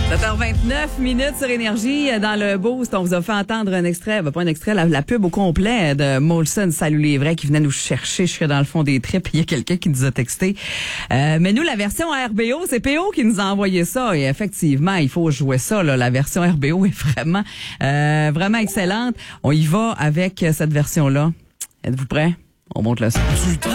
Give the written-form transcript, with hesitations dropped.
7h29 sur Énergie. Dans le Boost, on vous a fait entendre un extrait, pas un extrait, la pub au complet de Molson Salut les vrais qui venait nous chercher jusque dans le fond des tripes. Il y a quelqu'un qui nous a texté. Mais nous, la version RBO, c'est PO qui nous a envoyé ça. Et effectivement, il faut jouer ça. Là. La version RBO est vraiment excellente. On y va avec cette version-là. Êtes-vous prêts? On monte le son.